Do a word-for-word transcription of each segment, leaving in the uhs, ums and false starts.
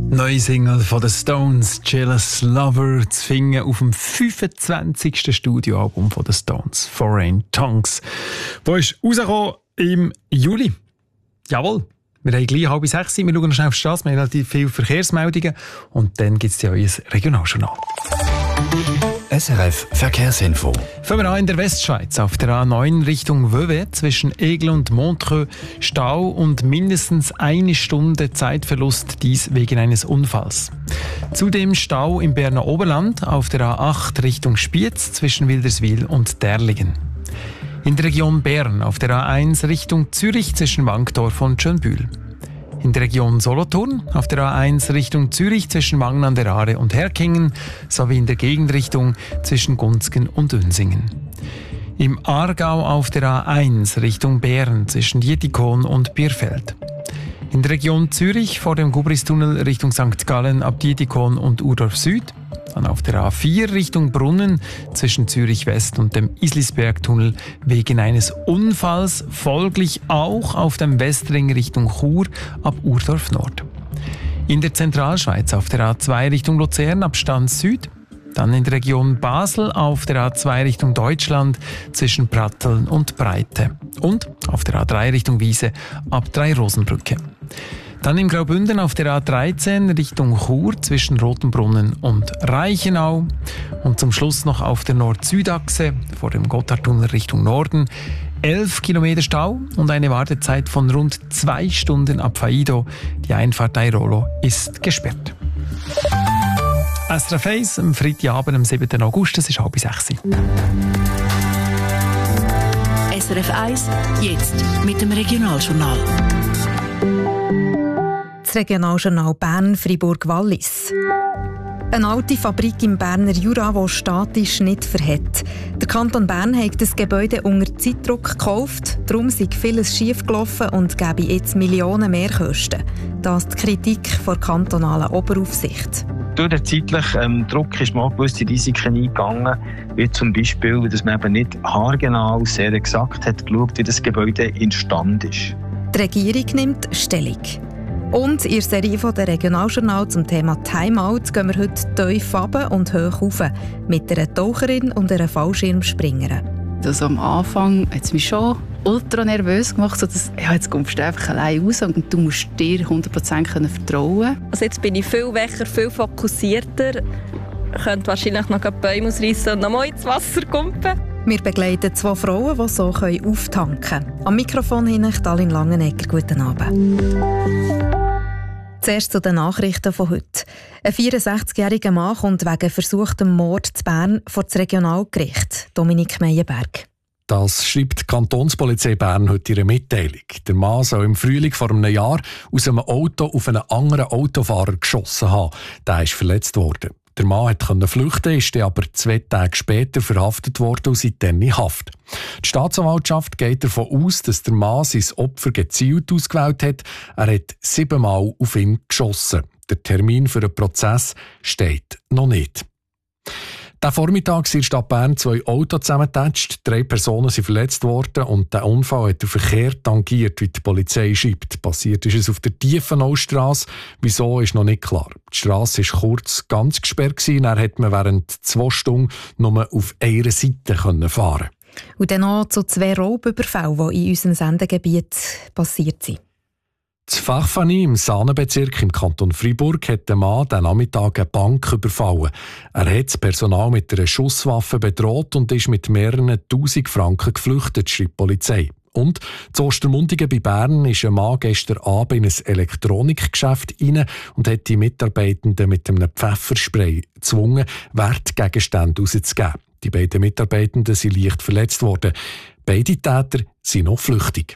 Neue Single von den Stones, Jealous Lover, zu finden auf dem fünfundzwanzigsten Studioalbum von den Stones, Foreign Tongues. Wo ist rausgekommen im Juli? Jawohl, wir haben gleich halb sechs, wir schauen noch schnell auf die Straße, wir haben relativ viele Verkehrsmeldungen und dann gibt es ja euer Regionaljournal. S R F Verkehrsinfo. Fangen wir an in der Westschweiz. Auf der A neun Richtung Vevey zwischen Aigle und Montreux Stau und mindestens eine Stunde Zeitverlust, dies wegen eines Unfalls. Zudem Stau im Berner Oberland auf der A acht Richtung Spiez zwischen Wilderswil und Derlingen. In der Region Bern auf der A eins Richtung Zürich zwischen Wankdorf und Schönbühl. In der Region Solothurn auf der A eins Richtung Zürich zwischen Wangen an der Aare und Herkingen sowie in der Gegenrichtung zwischen Gunzgen und Unsingen. Im Aargau auf der A eins Richtung Bern zwischen Dietikon und Bierfeld. In der Region Zürich vor dem Gubristunnel Richtung Sankt Gallen ab Dietikon und Urdorf Süd. Dann auf der A vier Richtung Brunnen zwischen Zürich West und dem Islisbergtunnel wegen eines Unfalls, folglich auch auf dem Westring Richtung Chur ab Urdorf Nord. In der Zentralschweiz auf der A zwei Richtung Luzern ab Stans Süd. Dann in der Region Basel auf der A zwei Richtung Deutschland zwischen Pratteln und Breite. Und auf der A drei Richtung Wiese ab Drei-Rosenbrücke. Dann im Graubünden auf der A dreizehn Richtung Chur zwischen Rotenbrunnen und Reichenau. Und zum Schluss noch auf der Nord-Süd-Achse vor dem Gotthardtunnel Richtung Norden. elf Kilometer Stau und eine Wartezeit von rund zwei Stunden ab Faido. Die Einfahrt Airolo ist gesperrt. S R F eins am Freitagabend, am siebten August, es ist halb sechs. S R F eins, jetzt mit dem Regionaljournal. Das Regionaljournal Bern-Fribourg-Wallis. Eine alte Fabrik im Berner Jura, die statisch nicht verhält. Der Kanton Bern hat das Gebäude unter Zeitdruck gekauft, darum sei vieles schiefgelaufen und gebe jetzt Millionen Mehrkosten. Das ist die Kritik der kantonalen Oberaufsicht. Durch den zeitlichen ähm, Druck ist man auch gewisse Risiken eingegangen, wie zum Beispiel, dass man eben nicht haargenau, sehr exakt hat geschaut, wie das Gebäude instand ist. Die Regierung nimmt Stellung. Und in der Serie von der Regionaljournal zum Thema Timeout gehen wir heute tief runter und hoch rauf mit einer Taucherin und einer Fallschirmspringerin. Also am Anfang hat es mich schon ultra nervös gemacht, so dass, ja, jetzt kommst du einfach allein raus und du musst dir hundert Prozent vertrauen. Also jetzt bin ich viel wacher, viel fokussierter. Ich könnte wahrscheinlich noch Bäume ausreißen und noch mal ins Wasser kumpen. Wir begleiten zwei Frauen, die so auftanken können. Am Mikrofon hin Stalin Langenegger. Guten Abend. Zuerst zu den Nachrichten von heute. Ein vierundsechzigjähriger Mann kommt wegen versuchtem Mord zu Bern vor das Regionalgericht. Dominik Meyerberg. Das schreibt die Kantonspolizei Bern heute in ihrer Mitteilung. Der Mann soll im Frühling vor einem Jahr aus einem Auto auf einen anderen Autofahrer geschossen haben. Der ist verletzt worden. Der Mann konnte flüchten, ist dann aber zwei Tage später verhaftet worden und seitdem in Haft. Die Staatsanwaltschaft geht davon aus, dass der Mann sein Opfer gezielt ausgewählt hat. Er hat siebenmal auf ihn geschossen. Der Termin für den Prozess steht noch nicht. Diesen Vormittag sind in der Stadt Bern zwei Autos zusammengetatscht. Drei Personen sind verletzt worden und der Unfall hat den Verkehr tangiert, wie die Polizei schreibt. Passiert ist es auf der Tiefenaustrasse. Wieso, ist noch nicht klar. Die Strasse war kurz ganz gesperrt gewesen. Dann konnte man während zwei Stunden nur auf einer Seite fahren. Und dann noch zu zwei Raubüberfällen, die in unserem Sendegebiet passiert sind. In Fachfani im Saanenbezirk im Kanton Fribourg hat der Mann den Nachmittag eine Bank überfallen. Er hat das Personal mit einer Schusswaffe bedroht und ist mit mehreren tausend Franken geflüchtet, schreibt die Polizei. Und zu Ostermundigen bei Bern ist ein Mann gestern Abend in ein Elektronikgeschäft rein und hat die Mitarbeitenden mit einem Pfefferspray gezwungen, Wertgegenstände rauszugeben. Die beiden Mitarbeitenden sind leicht verletzt worden. Beide Täter sind noch flüchtig.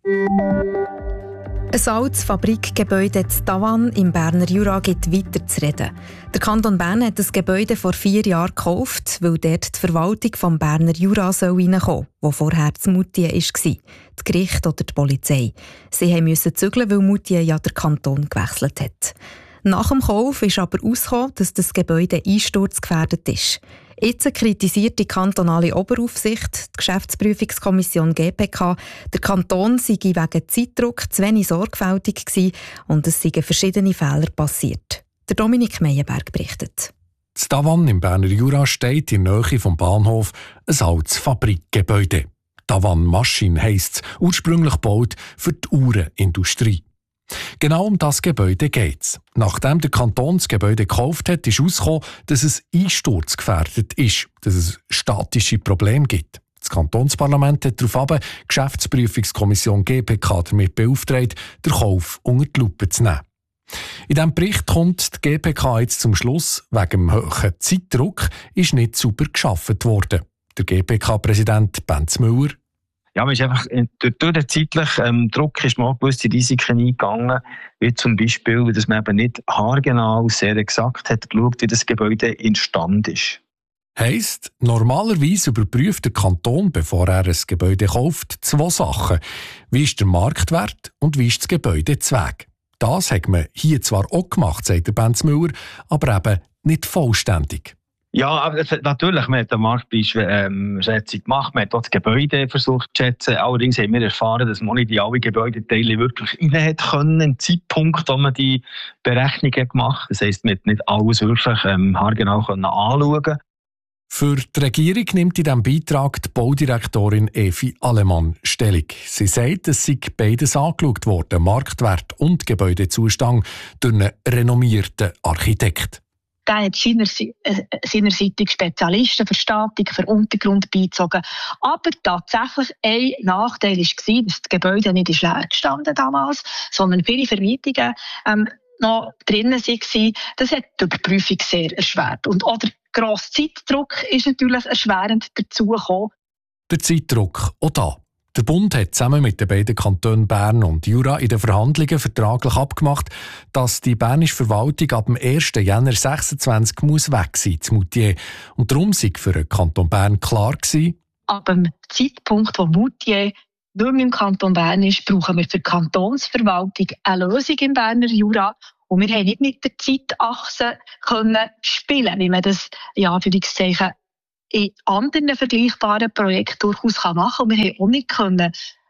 Ein altes Fabrikgebäude in Tavannes im Berner Jura gibt weiter zu reden. Der Kanton Bern hat das Gebäude vor vier Jahren gekauft, weil dort die Verwaltung vom Berner Jura reinkommen soll, wo vorher das Moutier war, das Gericht oder die Polizei. Sie mussten zügeln, weil Moutier ja der Kanton gewechselt hat. Nach dem Kauf ist aber herausgekommen, dass das Gebäude einsturzgefährdet ist. Jetzt kritisiert die kantonale Oberaufsicht, die Geschäftsprüfungskommission G P K, der Kanton sei wegen Zeitdruck zu wenig sorgfältig gewesen und es seien verschiedene Fehler passiert. Der Dominik Meyerberg berichtet. In Tavannes im Berner Jura steht in der Nähe vom Bahnhof ein altes Fabrikgebäude. Tavannes Maschine heisst es, ursprünglich gebaut für die Uhrenindustrie. Genau um das Gebäude geht es. Nachdem der Kanton das Gebäude gekauft hat, ist herausgekommen, dass es einsturzgefährdet ist, dass es statische Probleme gibt. Das Kantonsparlament hat daraufhin die Geschäftsprüfungskommission G P K damit beauftragt, den Kauf unter die Lupe zu nehmen. In diesem Bericht kommt die G P K jetzt zum Schluss, wegen dem hohen Zeitdruck ist nicht sauber gearbeitet worden. Der G P K-Präsident Benz Müller: Ja, man ist einfach, durch den zeitlichen ähm, Druck ist man auch gewisse Risiken eingegangen, wie zum Beispiel, dass man eben nicht haargenau, sehr exakt hat geschaut, wie das Gebäude instand ist. Heisst, normalerweise überprüft der Kanton, bevor er ein Gebäude kauft, zwei Sachen. Wie ist der Marktwert und wie ist das Gebäude zu Weg? Das hat man hier zwar auch gemacht, sagt der Benz Müller, aber eben nicht vollständig. Ja, aber natürlich, man hat eine Marktpreisschätzung gemacht, man hat auch das Gebäude versucht zu schätzen. Allerdings haben wir erfahren, dass man nicht in alle Gebäudeteile wirklich rein hat können, im Zeitpunkt, wo man die Berechnungen gemacht hat. Das heisst, man hat nicht alles wirklich ähm, haargenau anschauen können. Für die Regierung nimmt in diesem Beitrag die Baudirektorin Evi Alemann Stellung. Sie sagt, es sei beides angeschaut worden, Marktwert und Gebäudezustand, durch einen renommierten Architekt. Der hat seinerseitig Spezialisten für Statik, für Untergrund beizogen. Aber tatsächlich ein Nachteil war, dass das Gebäude nicht leer gestanden damals, sondern viele Vermietungen ähm, noch drinnen waren. Das hat die Überprüfung sehr erschwert. Und auch der grosse Zeitdruck ist natürlich erschwerend dazugekommen. Der Zeitdruck, auch da. Der Bund hat zusammen mit den beiden Kantonen Bern und Jura in den Verhandlungen vertraglich abgemacht, dass die bernische Verwaltung ab dem ersten Januar sechsundzwanzig muss weg sein muss, Moutier. Und darum sei für den Kanton Bern klar gewesen: ab dem Zeitpunkt, wo Moutier nicht mehr im Kanton Bern ist, brauchen wir für die Kantonsverwaltung eine Lösung im Berner Jura. Und wir haben nicht mit der Zeitachse können spielen, wie man das in Anführungszeichen in anderen vergleichbaren Projekten durchaus machen kann. Und wir haben auch nicht können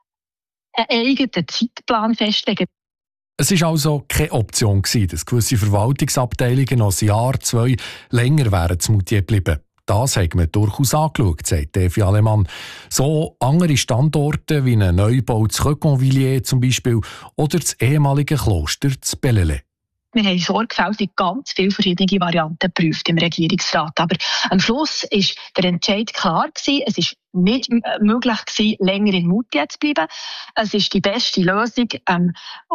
einen eigenen Zeitplan festlegen. Es war also keine Option, dass gewisse Verwaltungsabteilungen noch ein Jahr, zwei länger wären zu Moutier geblieben. Das haben wir durchaus angeschaut, sagt Evi Alemann. So andere Standorte wie ein Neubau zu Reconvilliers zum Beispiel oder das ehemalige Kloster zu Bellelay. Wir haben sorgfältig ganz viele verschiedene Varianten geprüft im Regierungsrat. Aber am Schluss war der Entscheid klar gewesen. Es war nicht möglich gewesen, länger in Moutier zu bleiben. Es ist die beste Lösung, ähm,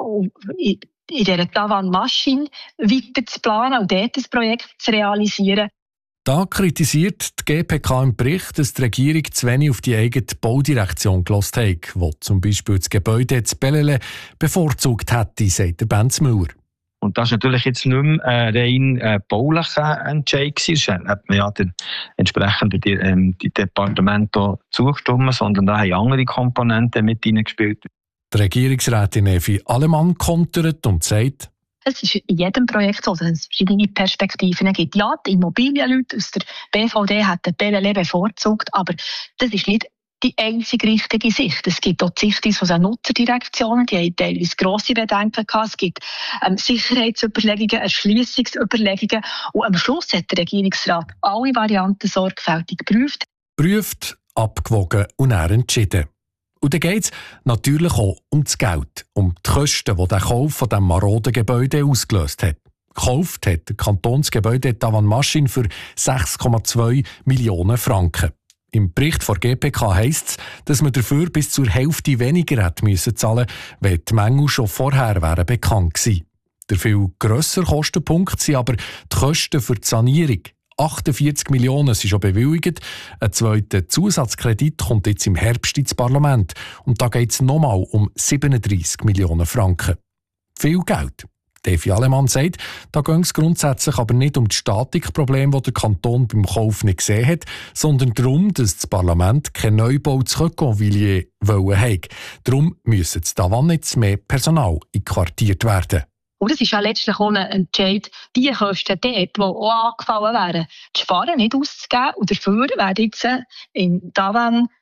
in dieser Tavannes Maschine weiter zu planen und dort das Projekt zu realisieren. Da kritisiert die G P K im Bericht, dass die Regierung zu wenig auf die eigene Baudirektion gehört hat, die zum Beispiel das Gebäude zu Bellelay bevorzugt hätte, sagt der Benz Müller. Und das ist natürlich jetzt nicht mehr ein rein äh, baulicher Entscheid gewesen. Da hat man ja den entsprechenden die, ähm, die Departement zugestimmt, sondern da haben andere Komponenten mit hineingespielt. Die Regierungsrätin Evi Alemann kontert und sagt: Es ist in jedem Projekt so, dass es verschiedene Perspektiven gibt. Ja, die Immobilienleute aus der B V D hätten Bellelay bevorzugt, aber das ist nicht die einzige richtige Sicht. Es gibt auch die Sicht aus den Nutzerdirektionen, die haben teilweise grosse Bedenken gehabt. Es gibt ähm, Sicherheitsüberlegungen, Erschliessungsüberlegungen. Und am Schluss hat der Regierungsrat alle Varianten sorgfältig geprüft. Prüft, abgewogen und dann entschieden. Und dann geht es natürlich auch um das Geld, um die Kosten, die der Kauf von diesem maroden Gebäude ausgelöst hat. Gekauft hat der Kantonsgebäude Tavannes Maschine für sechs Komma zwei Millionen Franken. Im Bericht der G P K heisst es, dass man dafür bis zur Hälfte weniger hätte müssen zahlen, weil die Mängel schon vorher wären bekannt gewesen. Der viel grössere Kostenpunkt sind aber die Kosten für die Sanierung. achtundvierzig Millionen sind schon bewilligt. Ein zweiter Zusatzkredit kommt jetzt im Herbst ins Parlament. Und da geht es nochmal um siebenunddreissig Millionen Franken. Viel Geld. Evi Alemann sagt, da geht es grundsätzlich aber nicht um das Statikproblem, das der Kanton beim Kauf nicht gesehen hat, sondern darum, dass das Parlament keinen Neubau zu Reconvilliers wollen hat. Darum müsse in Tavannes jetzt mehr Personal einquartiert werden. Und es ist ja letztlich auch ein Entscheid, die Kosten dort, die auch angefallen wären, zu sparen, nicht auszugeben. Und dafür werden jetzt in Tavannes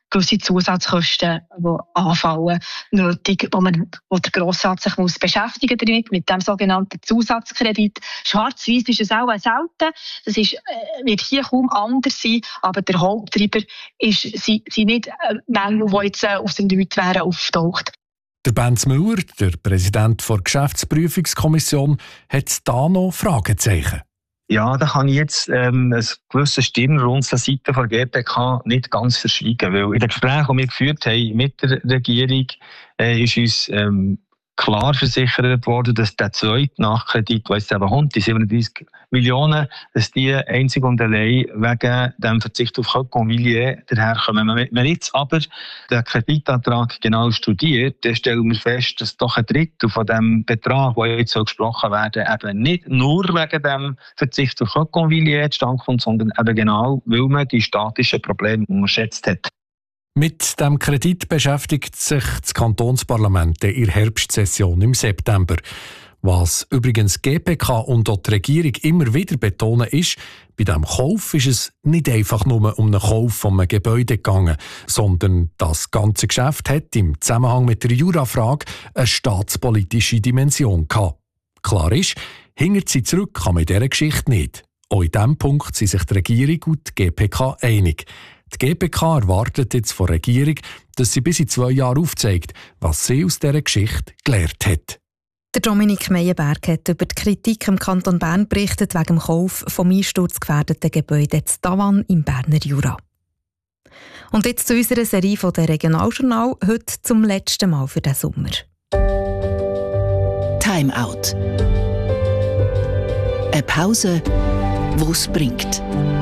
gewisse Zusatzkosten, die anfallen, nötig, wo, man, wo der Grossrat sich muss beschäftigen damit, mit dem sogenannten Zusatzkredit. Schwarz-Weiss ist es auch selten. Das ist, äh, wird hier kaum anders sein, aber der Haupttreiber ist, sind, sind nicht äh, Mängel, die jetzt äh, aus dem Nichts wären auftaucht. Der Benz Müller, der Präsident der Geschäftsprüfungskommission, hat da noch Fragezeichen. Ja, da kann ich jetzt ähm, ein gewisses Stirnrunzeln Seite der G P K nicht ganz verschweigen, weil in den Gesprächen, die wir geführt haben mit der Regierung, äh, ist uns ähm, klar versichert worden, dass der zweite Nachkredit, der jetzt eben kommt, die siebenunddreissig Millionen, dass die einzig und allein wegen dem Verzicht auf Convilliers daherkommen. Wenn man jetzt aber den Kreditantrag genau studiert, dann stellen wir fest, dass doch ein Drittel von dem Betrag, der jetzt so gesprochen werden, eben nicht nur wegen dem Verzicht auf Convilliers zustande kommt, sondern eben genau, weil man die statischen Probleme unterschätzt hat. Mit dem Kredit beschäftigt sich das Kantonsparlament in der Herbstsession im September. Was übrigens G P K und auch die Regierung immer wieder betonen ist, bei diesem Kauf ist es nicht einfach nur um den Kauf von einem Gebäude gegangen, sondern das ganze Geschäft hat im Zusammenhang mit der Jurafrage eine staatspolitische Dimension gehabt. Klar ist, hinter sie zurück kann man in dieser Geschichte nicht. Auch in diesem Punkt sind sich die Regierung und die G P K einig. Die G P K erwartet jetzt von der Regierung, dass sie bis in zwei Jahren aufzeigt, was sie aus dieser Geschichte gelernt hat. Der Dominik Meyerberg hat über die Kritik im Kanton Bern berichtet wegen dem Kauf vom einsturzgefährdeten Gebäude zu Tavannes im Berner Jura. Und jetzt zu unserer Serie von der Regionaljournal, heute zum letzten Mal für den Sommer. Time Out. Eine Pause, die es bringt.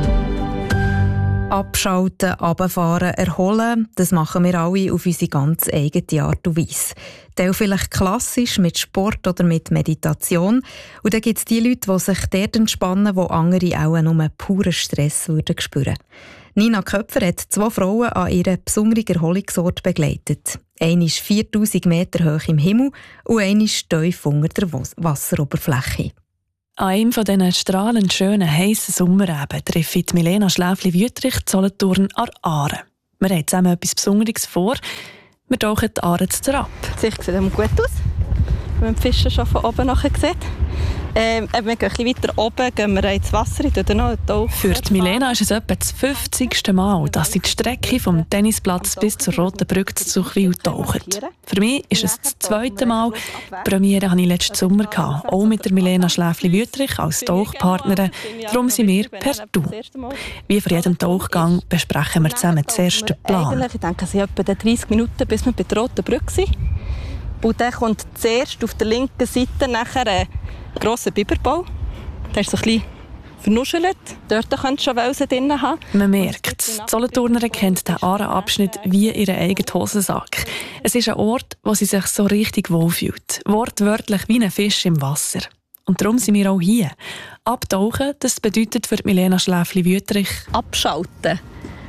Abschalten, runterfahren, erholen, das machen wir alle auf unsere ganz eigene Art und Weise. Teil vielleicht klassisch mit Sport oder mit Meditation. Und dann gibt es die Leute, die sich dort entspannen, wo andere auch nur puren Stress würden spüren. Nina Köpfer hat zwei Frauen an ihren besonderen Erholungsort begleitet. Eine ist viertausend Meter hoch im Himmel und eine ist tief unter der Wasseroberfläche. An einem von diesen strahlend schönen, heissen Sommerabenden treffe ich Milena Schläfli-Wüttrich in Solothurn an Aare. Wir haben zusammen etwas Besonderes vor. Wir tauchen die Aare zu ab. Die Sicht sieht gut aus, wenn man die Fische schon von oben nachher sieht. Ähm, wir gehen ein bisschen weiter oben, gehen wir ins Wasser, dann noch tauchen. Für die Milena ist es etwa das fünfzigste Mal, dass sie die Strecke vom Tennisplatz bis zur Roten Brücke zu Zuchwil tauchen. Für mich ist es das zweite Mal. Premiere hatte ich letzten Sommer, auch mit der Milena Schläfli-Wüttrich als Tauchpartnerin. Darum sind wir per Du. Wie vor jedem Tauchgang besprechen wir zusammen den ersten Plan. Ich denke, es sind etwa dreißig Minuten, bis wir bei der Roten Brücke sind. Und dann kommt zuerst auf der linken Seite nachher ein grosser Biberbau. Der ist so ein bisschen vernuschelt. Dort könnt ihr schon Welsen drin haben. Man merkt, die Solothurnerin kennt den Aare-Abschnitt wie ihren eigenen Hosensack. Es ist ein Ort, wo sie sich so richtig wohlfühlt. Wortwörtlich wie ein Fisch im Wasser. Und darum sind wir auch hier. Abtauchen, das bedeutet für Milena Schläfli-Wüttrich abschalten.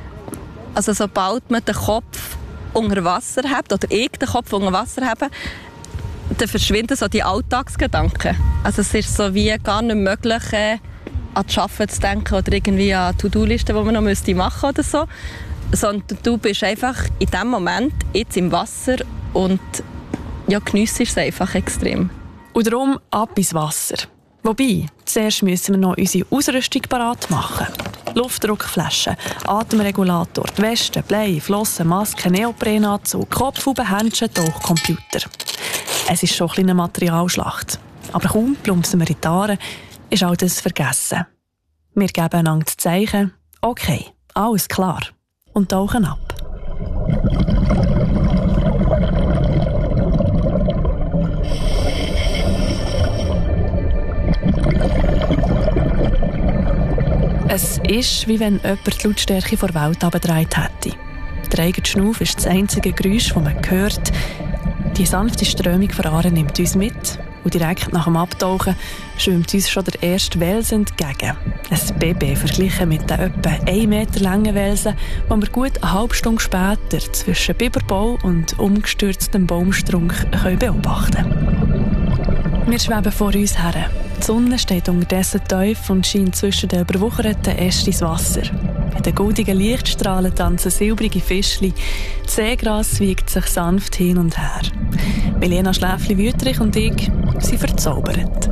Also sobald man den Kopf unter Wasser hat, oder ich den Kopf unter Wasser habe, dann verschwinden so die Alltagsgedanken. Also es ist so wie gar nicht möglich, äh, an das Arbeiten zu denken oder irgendwie an To-Do-Listen, die man noch machen müsste oder so. Sondern du bist einfach in diesem Moment jetzt im Wasser und ja, geniessest es einfach extrem. Und darum ab ins Wasser. Wobei, zuerst müssen wir noch unsere Ausrüstung parat machen. Luftdruckflasche, Atemregulator, die Weste, Blei, Flossen, Maske, Neoprenanzug, Kopfhaube, Händchen, Tauchcomputer. Es ist schon eine Materialschlacht. Aber kaum plumpsen wir in die Aare, ist all das vergessen. Wir geben einander das Zeichen, okay, alles klar, und tauchen ab. Es ist, wie wenn jemand die Lautstärke vor der Welt abgedreht hätte. Der eigene Schnuff ist das einzige Geräusch, das man hört. Die sanfte Strömung von Aare nimmt uns mit und direkt nach dem Abtauchen schwimmt uns schon der erste Welsen entgegen. Ein Baby verglichen mit den etwa einen Meter langen Welsen, die wir gut eine halbe Stunde später zwischen Biberbau und umgestürztem Baumstrunk beobachten können. Wir schweben vor uns her. Die Sonne steht unterdessen tief und scheint zwischen den überwucherten Ästen ins Wasser. In den goldigen Lichtstrahlen tanzen silbrige Fischchen. Das Seegras wiegt sich sanft hin und her. Milena Schläfli-Wüthrich und ich sind verzaubert.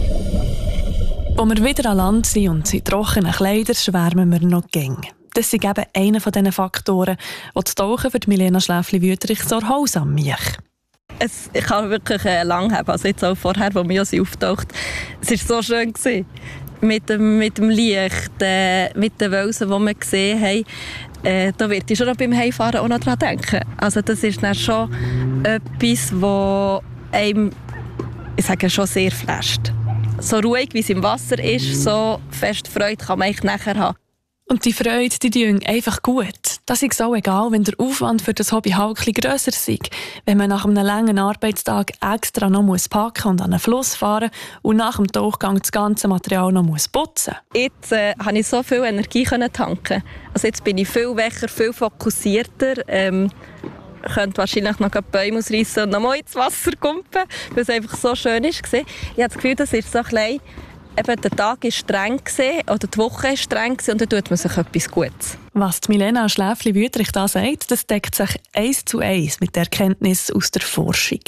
Wo wir wieder an Land sind und in trockenen Kleidern, schwärmen wir noch gäng. Das ist eben einer von diesen Faktoren, die das Tauchen für Milena Schläfli-Wüthrich so erholsam macht. Es kann wirklich äh, lang haben. Also jetzt auch vorher, wo wir sie auftaucht. Es war so schön gewesen. Mit dem, mit dem Licht, äh, mit den Wölsen, die wir gesehen haben. Äh, da wird ich schon noch beim Heimfahren auch noch dran denken. Also das ist dann schon etwas, das einem, ich sage, schon sehr flasht. So ruhig, wie es im Wasser ist, so fest Freude kann man eigentlich nachher haben. Und die Freude, die tun einfach gut. Das ist auch egal, wenn der Aufwand für das Hobby halt etwas grösser ist. Wenn man nach einem langen Arbeitstag extra noch packen muss und an einen Fluss fahren und nach dem Tauchgang das ganze Material noch putzen muss. Jetzt äh, konnte ich so viel Energie tanken. Also jetzt bin ich viel wacher, viel fokussierter. Ähm, Ich könnte wahrscheinlich noch Bäume ausreißen und noch mal ins Wasser kumpen, weil es einfach so schön war. Ich habe das Gefühl, das ist so ein bisschen, eben der Tag war streng oder die Woche war streng und dann tut man sich etwas Gutes. Was die Milena Schläfli-Wüthrich da sagt, das deckt sich eins zu eins mit der Erkenntnis aus der Forschung.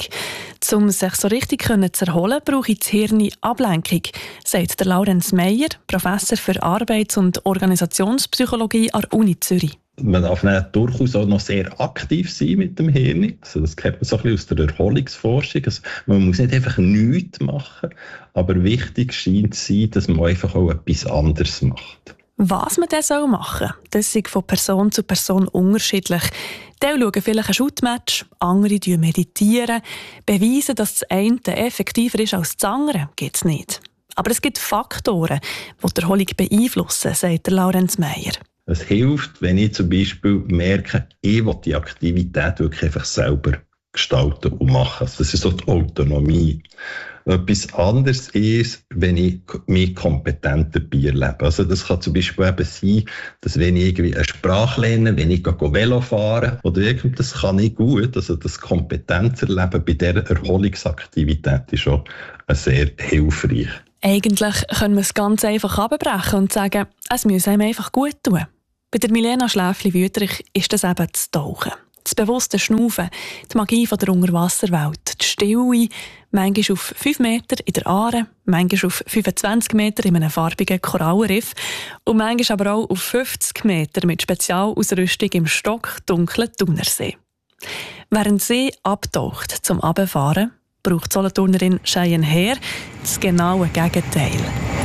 Um sich so richtig zu erholen, brauche das Hirn Ablenkung, sagt der Laurenz Meyer, Professor für Arbeits- und Organisationspsychologie an der Uni Zürich. Man darf durchaus auch noch sehr aktiv sein mit dem Hirn. Also das kennt man so ein bisschen aus der Erholungsforschung. Also man muss nicht einfach nichts machen, aber wichtig scheint zu sein, dass man einfach auch etwas anderes macht. Was man dann machen soll, das ist von Person zu Person unterschiedlich. Die schauen vielleicht ein Shootmatch, andere meditieren. Beweisen, dass das eine effektiver ist als das andere, gibt es nicht. Aber es gibt Faktoren, die die Erholung beeinflussen, sagt der Laurenz Meyer. Es hilft, wenn ich zum Beispiel merke, ich will die Aktivität wirklich einfach selber gestalten und machen. Das ist so die Autonomie. Etwas anderes ist, wenn ich mich kompetent dabei erlebe. Also das kann zum Beispiel eben sein, dass wenn ich irgendwie eine Sprache lerne, wenn ich Velo fahre oder irgendwas, das kann ich gut. Also das Kompetenzerleben bei dieser Erholungsaktivität ist schon sehr hilfreich. Eigentlich können wir es ganz einfach abbrechen und sagen, es müsse einem einfach gut tun. Bei der Milena Schläfli-Wüthrich ist das eben das Tauchen. Das bewusste Schnaufen, die Magie von der Unterwasserwelt, die Stille, manchmal auf fünf Meter in der Aare, manchmal auf fünfundzwanzig Meter in einem farbigen Korallenriff und manchmal aber auch auf fünfzig Meter mit Spezialausrüstung im stockdunklen Thunersee. Während sie abtaucht zum Runterfahren, braucht die Solothurnerin Cheyenne Herr das genaue Gegenteil.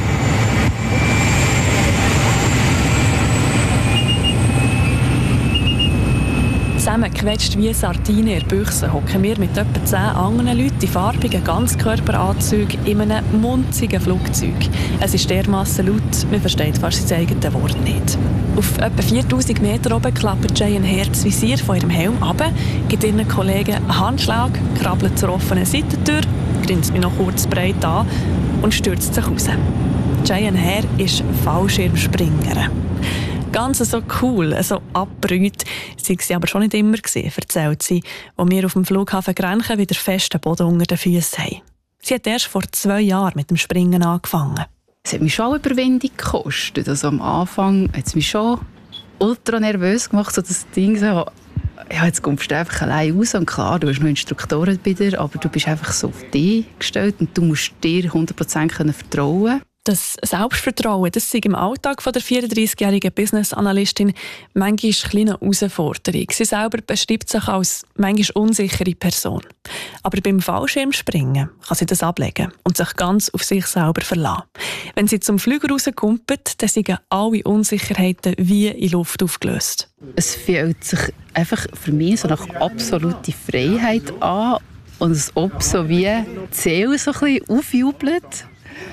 Zusammengequetscht wie Sardinen in der Büchse hocken wir mit etwa zehn anderen Leuten in farbigen Ganzkörperanzügen in einem munzigen Flugzeug. Es ist dermassen laut, man versteht fast sein eigenes Wort nicht. Auf etwa viertausend Meter oben klappt Cheyenne Herr das Visier von ihrem Helm ab, gibt ihren Kollegen einen Handschlag, krabbelt zur offenen Seitentür, grinst mich noch kurz breit an und stürzt sich raus. Cheyenne Herr ist Fallschirmspringerin. Ganz so cool, so abbrüht, sei sie aber schon nicht immer gewesen, erzählt sie, als wir auf dem Flughafen Grenchen wieder festen Boden unter den Füßen haben. Sie hat erst vor zwei Jahren mit dem Springen angefangen. Es hat mich schon eine Überwindung gekostet. Also am Anfang hat es mich schon ultra nervös gemacht, so das Ding so, ja, jetzt kommst du einfach allein raus und klar, du hast noch Instruktoren bei dir, aber du bist einfach so auf dich gestellt und du musst dir hundert Prozent vertrauen. Das Selbstvertrauen, das ist im Alltag der vierunddreissigjährigen Business-Analystin manchmal eine kleine Herausforderung. Sie selber beschreibt sich als manchmal unsichere Person. Aber beim Fallschirmspringen kann sie das ablegen und sich ganz auf sich selber verlassen. Wenn sie zum Flüger rauskumpelt, dann sind alle Unsicherheiten wie in Luft aufgelöst. Es fühlt sich einfach für mich so nach absoluter Freiheit an und als ob so wie die Seele so ein bisschen aufjubelt.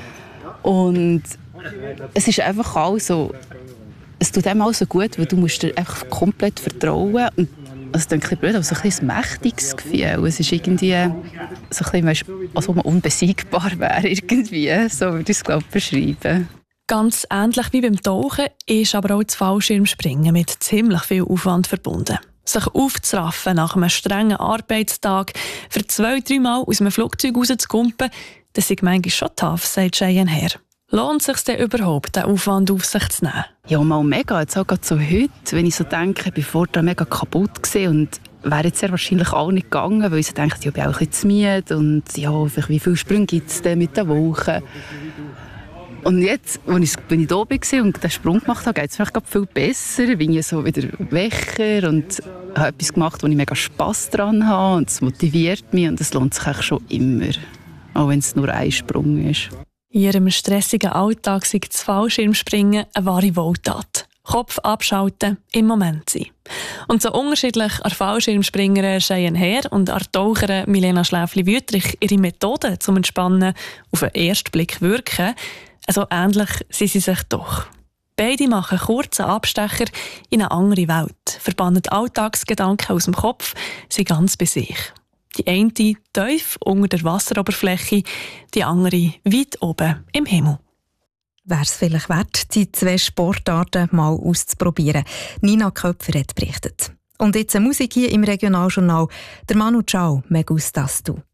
Und es ist einfach auch so, es tut einem auch so gut, weil du musst dir einfach komplett vertrauen. Und also, das ist blöd, aber so ein, ein mächtiges Gefühl. Es ist irgendwie so ein bisschen, als ob man unbesiegbar wäre, irgendwie. So würde ich es, glaube ich, beschreiben. Ganz ähnlich wie beim Tauchen ist aber auch das Fallschirmspringen mit ziemlich viel Aufwand verbunden. Sich aufzuraffen nach einem strengen Arbeitstag, für zwei, drei Mal aus einem Flugzeug rauszukumpen, das ist manchmal schon tough, sagt Cheyenne Herr. Lohnt es sich denn überhaupt, den Aufwand auf sich zu nehmen? Ja, mal mega. Jetzt auch gerade so heute, wenn ich so denke, ich war vorher mega kaputt gewesen und wäre jetzt sehr wahrscheinlich auch nicht gegangen, weil ich denke, ja, ich bin auch ein bisschen zu müde und ja, wie viele Sprünge gibt es denn mit den Wochen? Und jetzt, als ich, wenn ich da war und den Sprung gemacht habe, geht es mir viel besser. Ich bin so wieder Wecker und habe etwas gemacht, wo ich mega Spass daran habe und es motiviert mich und es lohnt sich eigentlich schon immer, auch wenn es nur ein Sprung ist. In ihrem stressigen Alltag sei das Fallschirmspringen eine wahre Wohltat. Kopf abschalten, im Moment sein. Und so unterschiedlich an Fallschirmspringerin Cheyenne Herr und an Taucherin Milena Schläfli-Wüttrich ihre Methoden zum Entspannen auf den ersten Blick wirken, also ähnlich sind sie sich doch. Beide machen kurze Abstecher in eine andere Welt, verbannen Alltagsgedanken aus dem Kopf, sind ganz bei sich. Die eine tief unter der Wasseroberfläche, die andere weit oben im Himmel. Wäre es vielleicht wert, die zwei Sportarten mal auszuprobieren? Nina Köpfer hat berichtet. Und jetzt eine Musik hier im Regionaljournal. Der Manu Chao, «Me gustas du».